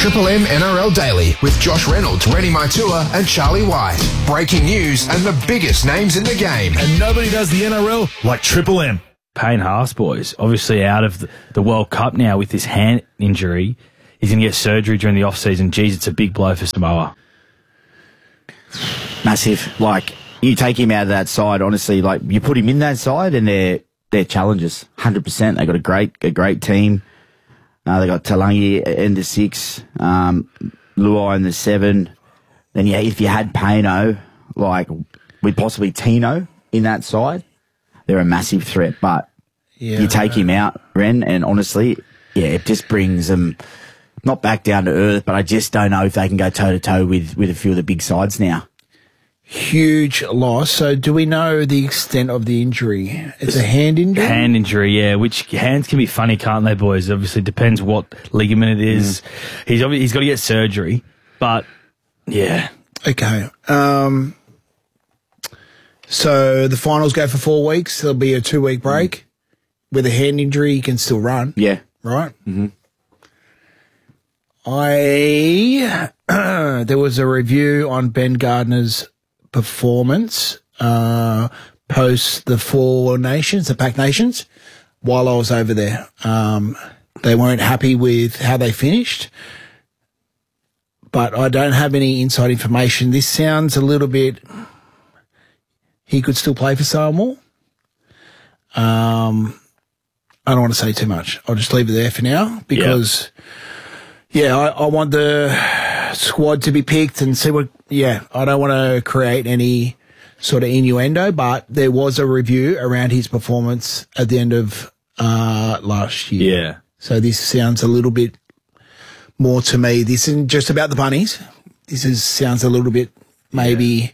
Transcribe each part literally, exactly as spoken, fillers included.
Triple M N R L Daily with Josh Reynolds, Rennie Maitua and Charlie White. Breaking news and the biggest names in the game. And nobody does the N R L like Triple M. Payne Haas, boys, obviously out of the, the World Cup now with this hand injury. He's going to get surgery during the off-season. Jeez, it's a big blow for Samoa. Massive. Like, you take him out of that side, honestly, like, you put him in that side and they're, they're challengers. one hundred percent. They got a great, a great team. Uh, they got Talangi in the six, um, Luai in the seven. Then, yeah, if you had Payno, like, with possibly Tino in that side, they're a massive threat. But yeah, you take him out, Ren, and honestly, yeah, it just brings them not back down to earth, but I just don't know if they can go toe-to-toe with, with a few of the big sides now. Huge loss. So do we know the extent of the injury? It's a hand injury? Hand injury, yeah, which hands can be funny, can't they, boys? Obviously depends what ligament it is. Mm. He's obviously, he's got to get surgery, but, yeah. Okay. Um, so the finals go for four weeks. There'll be a two-week break. Mm. With a hand injury, you can still run. Yeah. Right? Mm-hmm. I uh, there was a review on Ben Gardner's performance uh, post the Four Nations, the Pac Nations, while I was over there. Um, they weren't happy with how they finished, but I don't have any inside information. This sounds a little bit. He could still play for Samoa. Um, I don't want to say too much. I'll just leave it there for now because. Yep. Yeah, I, I want the squad to be picked and see what, yeah, I don't want to create any sort of innuendo, but there was a review around his performance at the end of uh, last year. Yeah. So this sounds a little bit more to me. This isn't just about the bunnies. This is sounds a little bit maybe yeah.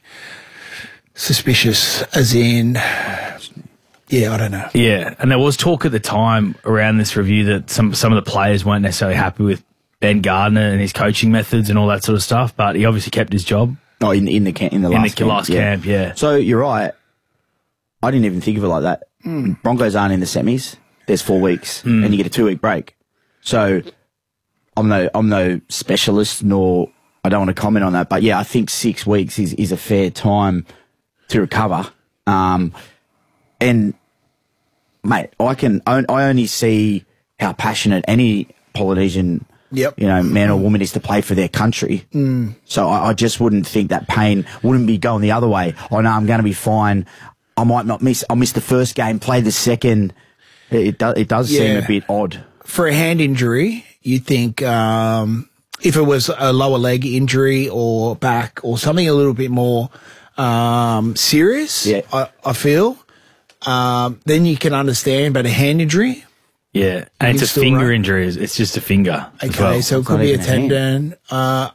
suspicious, as in, yeah, I don't know. Yeah, and there was talk at the time around this review that some, some of the players weren't necessarily happy with Ben Gardner and his coaching methods and all that sort of stuff, but he obviously kept his job. Oh, in, in the camp, in the last in the camp, last yeah. camp, yeah. So you're right. I didn't even think of it like that. Mm. Broncos aren't in the semis. There's four weeks, mm. and you get a two week break. So I'm no, I'm no specialist, nor I don't want to comment on that. But yeah, I think six weeks is is a fair time to recover. Um, and mate, I can I only see how passionate any Polynesian. Yep. You know, man or woman is to play for their country. Mm. So I, I just wouldn't think that Payne wouldn't be going the other way. I know I'm going to be fine. I might not miss. I'll miss the first game, play the second. It, it does. It does yeah. seem a bit odd for a hand injury. You'd think um, if it was a lower leg injury or back or something a little bit more um, serious. Yeah. I, I feel um, then you can understand. But a hand injury. Yeah, and it's a finger run. injury. It's just a finger. Okay, well. so it could be a tendon. Uh,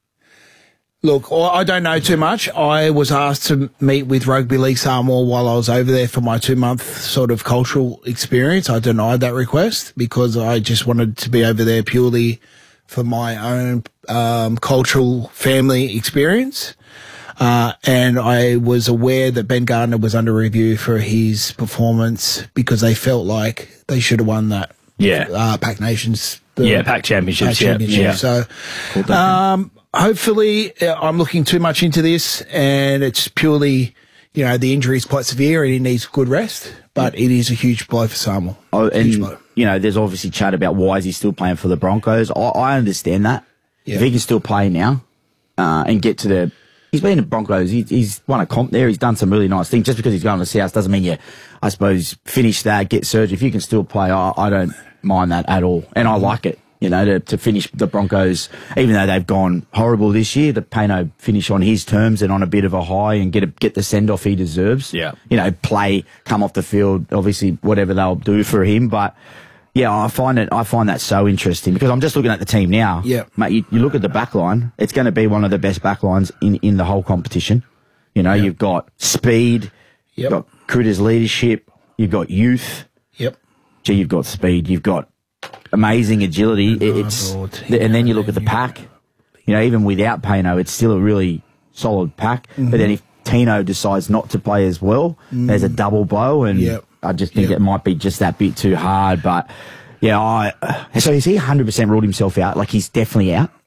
look, I don't know too much. I was asked to meet with Rugby League Samoa while I was over there for my two-month sort of cultural experience. I denied that request because I just wanted to be over there purely for my own um, cultural family experience. Uh, and I was aware that Ben Gardner was under review for his performance because they felt like they should have won that. Yeah. Uh, Pac Nations. The, yeah, Pac Championships. Pac Championship. Yeah. So, um, hopefully uh, I'm looking too much into this and it's purely, you know, the injury is quite severe and he needs good rest, but it is a huge blow for Samoa. Oh, and, huge blow. You know, there's obviously chat about why is he still playing for the Broncos. I, I understand that. Yeah. If he can still play now, uh, and get to the, he's been in Broncos. He, he's won a comp there. He's done some really nice things. Just because he's going to the South doesn't mean you, I suppose, finish that, get surgery. If you can still play, I, I don't mind that at all. And I like it, you know, to, to finish the Broncos, even though they've gone horrible this year, the Payno finish on his terms and on a bit of a high and get a, get the send-off he deserves. Yeah. You know, play, come off the field, obviously, whatever they'll do for him. But, yeah, I find it. I find that so interesting because I'm just looking at the team now. Yeah, mate. You, you look at the back line; it's going to be one of the best back lines in, in the whole competition. You know, yep. You've got speed, yep. You've got Critter's leadership, you've got youth. Yep. Gee, you've got speed, you've got amazing agility. Oh, it's Lord. And then you look at the pack. You know, even without Payno, it's still a really solid pack. Mm-hmm. But then if Tino decides not to play as well, mm. there's a double blow and. Yep. I just think yep. it might be just that bit too hard, but yeah, I, so is he one hundred percent ruled himself out? Like he's definitely out?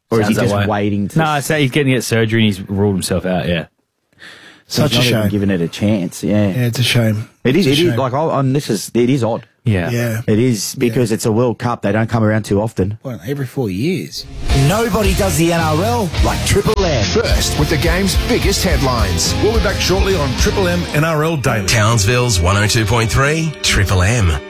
Or is he Sounds that just way. waiting to... No, so he's getting get surgery and he's ruled himself out. Yeah. Such he's a not even shame. giving it a chance, yeah. Yeah, it's a shame. It is, It's it a is, shame. like, I, I'm, this is, it is odd. Yeah. Yeah. It is, because it's a World Cup. They don't come around too often. Well, every four years. Nobody does the N R L like Triple M. First with the game's biggest headlines. We'll be back shortly on Triple M N R L Daily. Townsville's one oh two point three Triple M.